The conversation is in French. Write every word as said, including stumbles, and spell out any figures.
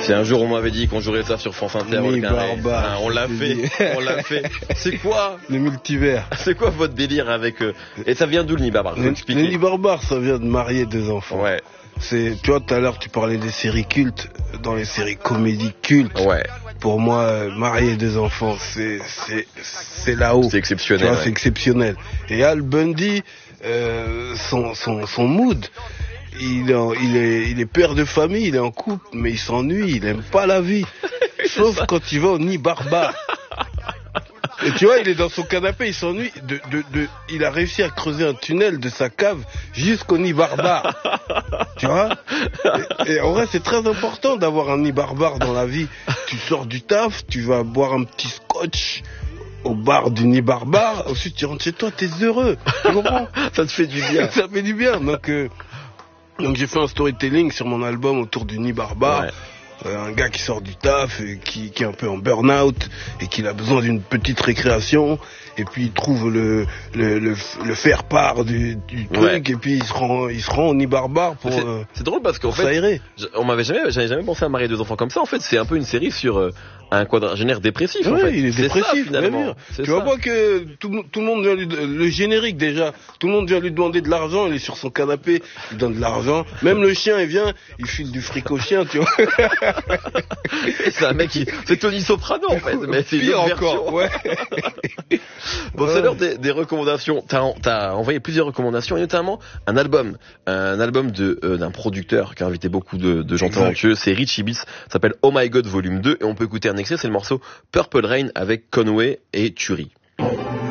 Si un jour on m'avait dit qu'on jouerait ça sur France Inter, Oui, le carré, barbare, hein, on l'a fait, on l'a fait. C'est quoi Le multivers. C'est quoi votre délire avec eux? Et ça vient d'où le nid barbare? Le, le nid barbare, ça vient de marier deux enfants. Ouais. C'est, tu vois, tout à l'heure, tu parlais des séries cultes, dans les séries comédies cultes. Ouais. Pour moi, euh, marier deux enfants, c'est, c'est, c'est là-haut. C'est exceptionnel. Tu vois, ouais. c'est exceptionnel. Et Al Bundy, euh, son, son, son mood, il est, en- il est, il est père de famille, il est en couple, mais il s'ennuie, il aime pas la vie. Sauf quand il va au nid barbare. Et tu vois, il est dans son canapé, il s'ennuie. De, de, de, il a réussi à creuser un tunnel de sa cave jusqu'au nid barbare. Tu vois et, et en vrai, c'est très important d'avoir un nid barbare dans la vie. Tu sors du taf, tu vas boire un petit scotch au bar du nid barbare. Ensuite, tu rentres chez toi, t'es heureux. Tu comprends? Ça te fait du bien. Ça fait du bien. Donc, euh, donc j'ai fait un storytelling sur mon album autour du nid barbare. Ouais. Euh, un gars qui sort du taf, et qui, qui est un peu en burn-out et qui a besoin d'une petite récréation, et puis il trouve le le, le, le faire-part du, du truc, Ouais. et puis il se rend il se rend au nid barbare pour, C'est, euh, c'est drôle parce qu'en pour fait, s'aérer. je- on m'avait jamais, j'avais jamais pensé à marier deux enfants comme ça. En fait, c'est un peu une série sur euh, un quadragénaire dépressif. en Ouais, fait. il est C'est ça, dépressif, bien finalement. sûr. C'est Tu ça. vois pas que tout, tout le monde vient lui, le générique déjà, tout le monde vient lui demander de l'argent, il est sur son canapé, il donne de l'argent. Même le chien, il vient, il file du fric au chien, tu vois. C'est un mec qui, c'est Tony Soprano en fait, mais c'est une Pire autre encore, version. ouais. Bon, c'est Ouais. l'heure des, des recommandations. T'as, en- t'as envoyé plusieurs recommandations, et notamment un album, un album de euh, d'un producteur qui a invité beaucoup de, de gens Exact. talentueux. C'est Richie Beats, ça s'appelle Oh My God Volume deux, et on peut écouter un extrait, c'est le morceau Purple Rain avec Conway et Turi.